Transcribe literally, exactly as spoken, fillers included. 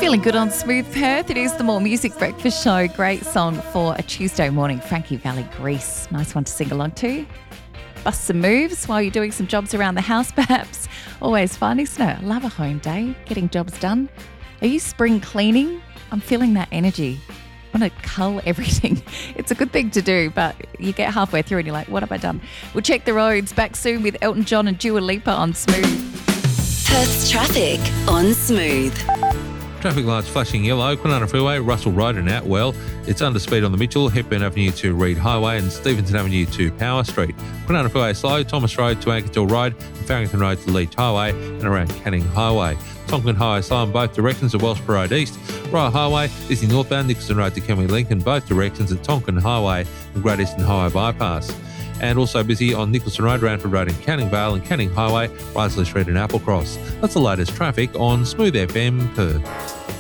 Feeling good on Smooth Perth. It is the More Music Breakfast Show. Great song for a Tuesday morning. Frankie Valley, Grease. Nice one to sing along to. Bust some moves while you're doing some jobs around the house, perhaps. Always fun, isn't it? I love a home day, getting jobs done. Are you spring cleaning? I'm feeling that energy. I want to cull everything. It's a good thing to do, but you get halfway through and you're like, what have I done? We'll check the roads. Back soon with Elton John and Dua Lipa on Smooth. Perth's traffic on Smooth. Traffic lights flashing yellow. Kwinana Freeway, Russell Road and Outwell. It's under speed on the Mitchell, Hepburn Avenue to Reed Highway and Stevenson Avenue to Power Street. Kwinana Freeway slow, Thomas Road to Ankertil Road and Farrington Road to Leach Highway and around Canning Highway. Tonkin Highway slow in both directions at Wellsborough Road East. Royal Highway, Disney northbound, Nicholson Road to Kenway Lincoln, both directions at Tonkin Highway and Great Eastern Highway Bypass. And also busy on Nicholson Road, Ranford Road in Canning Vale and Canning Highway, Risley Street and Applecross. That's the latest traffic on Smooth F M Perth.